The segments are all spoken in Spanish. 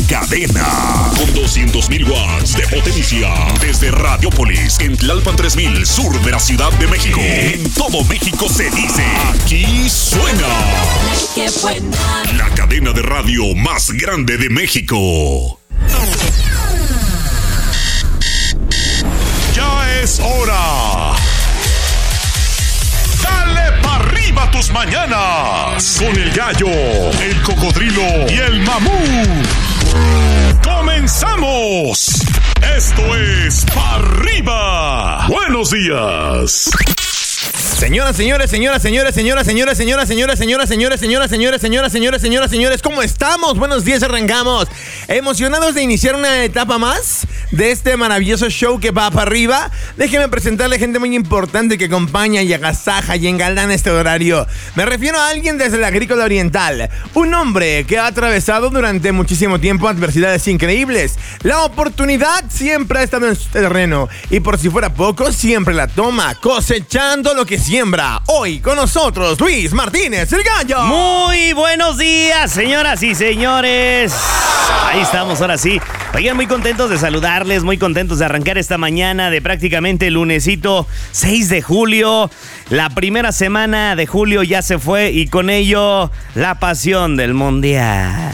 cadena. Con 200,000 watts de potencia. Desde Radiopolis, en Tlalpan 3000, sur de la Ciudad de México. En todo México se dice, aquí suena. ¡Qué buena! La cadena de radio más grande de México. Ya es hora. Dale pa' arriba tus mañanas. Con el gallo, el cocodrilo y el mamut. ¡Comenzamos! Esto es Pa' Arriba. Buenos días. Señoras, señores, ¿cómo estamos? Buenos días, arrancamos. Emocionados de iniciar una etapa más de este maravilloso show que va para arriba. Déjenme presentarle gente muy importante que acompaña y agasaja y engalana este horario. Me refiero a alguien desde la agrícola oriental. Un hombre que ha atravesado durante muchísimo tiempo adversidades increíbles. La oportunidad siempre ha estado en su terreno. Y por si fuera poco, siempre la toma, cosechando lo que siembra. Hoy con nosotros, Luis Martínez, el gallo. Muy buenos días, señoras y señores. Ahí estamos, ahora sí. Oigan, muy contentos de saludarles, muy contentos de arrancar esta mañana de prácticamente lunesito 6 de julio. La primera semana de julio ya se fue y con ello la pasión del mundial.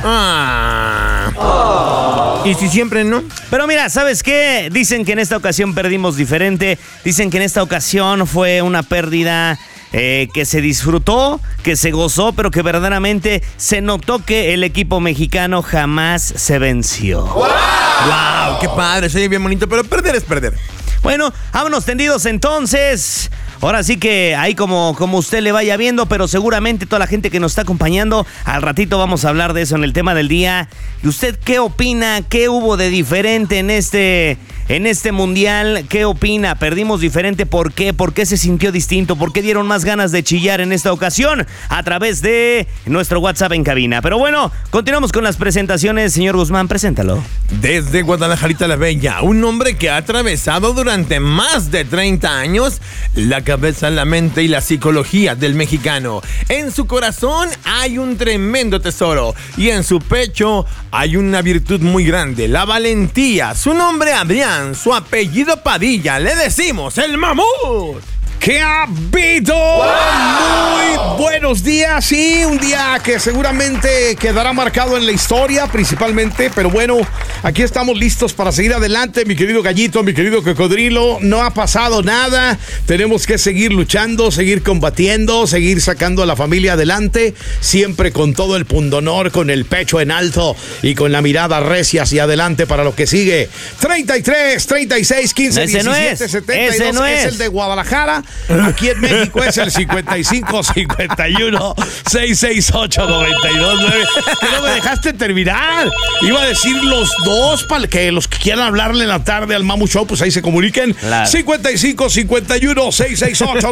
¿Y si siempre no? Pero mira, ¿sabes qué? Dicen que en esta ocasión perdimos diferente. Dicen que en esta ocasión fue una pérdida que se disfrutó, que se gozó, pero que verdaderamente se notó que el equipo mexicano jamás se venció. ¡Wow! ¡Qué padre! Soy bien bonito, pero perder es perder. Bueno, vámonos tendidos entonces. Ahora sí que ahí como usted le vaya viendo, pero seguramente toda la gente que nos está acompañando, al ratito vamos a hablar de eso en el tema del día. ¿Y usted qué opina? ¿Qué hubo de diferente en este mundial? ¿Qué opina? ¿Perdimos diferente? ¿Por qué? ¿Por qué se sintió distinto? ¿Por qué dieron más ganas de chillar en esta ocasión? A través de nuestro WhatsApp en cabina. Pero bueno, continuamos con las presentaciones. Señor Guzmán, preséntalo. Desde Guadalajarita la Bella, un hombre que ha atravesado durante más de 30 años la cabeza, la mente y la psicología del mexicano. En su corazón hay un tremendo tesoro y en su pecho hay una virtud muy grande, la valentía. Su nombre Adrián, su apellido Padilla. Le decimos el mamut. ¿Qué ha habido? Muy buenos días. Sí, un día que seguramente quedará marcado en la historia, principalmente. Pero bueno, aquí estamos listos para seguir adelante, mi querido gallito, mi querido cocodrilo. No ha pasado nada. Tenemos que seguir luchando, seguir combatiendo, seguir sacando a la familia adelante. Siempre con todo el pundonor, con el pecho en alto y con la mirada recia hacia adelante para lo que sigue. 33, 36, 15, ese 17, no es. 72. Ese no es el de Guadalajara. Aquí en México es el 55 51 668 929. Que no me dejaste terminar. Iba a decir los dos para que los que quieran hablarle en la tarde al Mamu Show, pues ahí se comuniquen. Claro. 55 51 668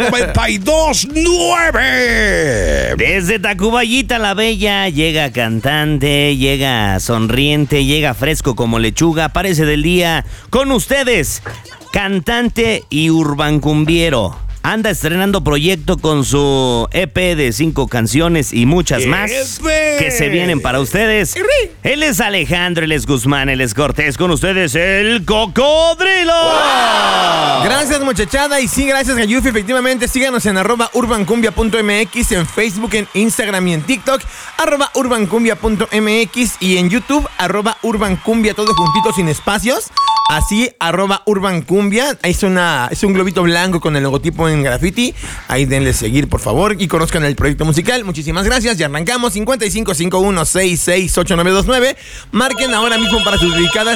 929. Desde Tacubaya la Bella llega cantante, llega sonriente, llega fresco como lechuga, parece del día. Con ustedes, cantante y urbancumbiero. Anda estrenando proyecto con su EP de 5 canciones y muchas más que se vienen para ustedes. Él es Alejandro, él es Guzmán, él es Cortés. Con ustedes, el Cocodrilo. Gracias, muchachada. Y sí, gracias, Gayufi. Efectivamente, síganos en @urbancumbia.mx, en Facebook, en Instagram y en TikTok, @urbancumbia.mx y en YouTube, @urbancumbia, todo juntito sin espacios. Así, @urbancumbia. Ahí es un globito blanco con el logotipo en graffiti. Ahí denle seguir, por favor, y conozcan el proyecto musical. Muchísimas gracias. Ya arrancamos. 5551668929. Marquen ahora mismo para sus dedicadas.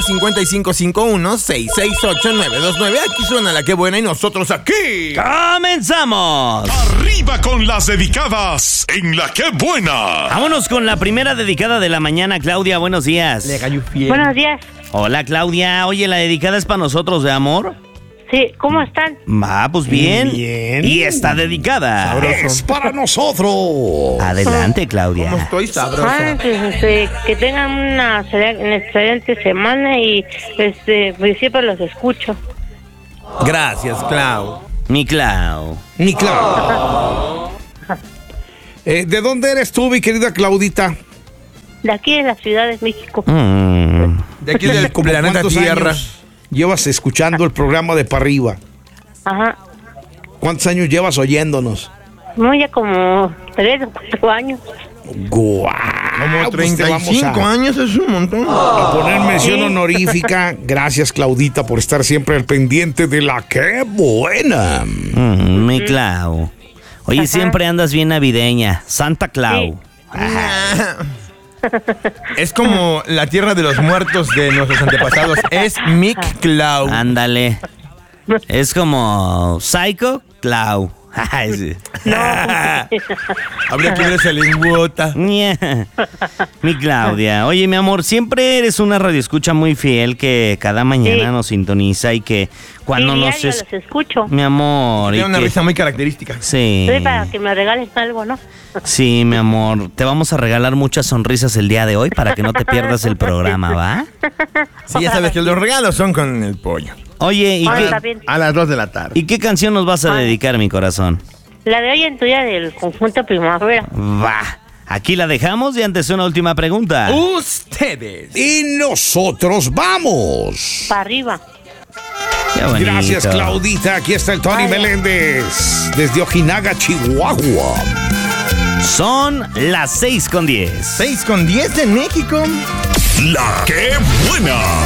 5551668929. Aquí suena la que buena y nosotros aquí ¡comenzamos! Arriba con las dedicadas en la que buena. Vámonos con la primera dedicada de la mañana. Claudia, buenos días. Buenos días. Hola, Claudia. Oye, ¿la dedicada es para nosotros, de amor? Sí, ¿cómo están? Pues bien. Bien. Y está dedicada. Sabroso. Es para nosotros. Adelante, Claudia. ¿Cómo estoy? Sabrosa. Pues, que tengan una excelente semana y pues siempre los escucho. Gracias, Clau. Mi Clau. Ni claro. ¿De dónde eres tú, mi querida Claudita? de aquí de la Ciudad de México. De aquí del ¿Cómo planeta cuántos Tierra. años llevas escuchando el programa de Pa' Arriba? Ajá. ¿Cuántos años llevas oyéndonos? No, ya como 3 o 4 años. ¡Guau! Como Pues te vamos 35 años es un montón. a poner mención Sí. honorífica. Gracias, Claudita, por estar siempre al pendiente de la ¡Qué buena! Mi Clau. Oye, siempre andas bien navideña. Santa Clau. Es como la tierra de los muertos de nuestros antepasados. Es Mick Clau. Ándale. Es como Psycho Clau. Ay, sí. Habría que ver esa lingüota. Mi Claudia. Oye, mi amor, siempre eres una radioescucha muy fiel que cada mañana Sí. nos sintoniza y que cuando Sí, nos diario los escucho. Mi amor. Tiene y una que- risa muy característica. Sí. Soy para que me regalen algo, ¿no? Sí, mi amor. Te vamos a regalar muchas sonrisas el día de hoy para que no te pierdas el programa, ¿va? Sí, ya sabes que los regalos son con el pollo. Oye, Ah, está bien. A las 2 de la tarde. ¿y qué canción nos vas a dedicar, mi corazón? La de hoy en tu día del conjunto Primavera. Va. Aquí la dejamos y antes una última pregunta. Ustedes. Y nosotros vamos. Para arriba. Qué bonito. Gracias, Claudita. Aquí está el Tony Vaya. Meléndez desde Ojinaga, Chihuahua. Son las 6:10. 6:10 en México. La que buena.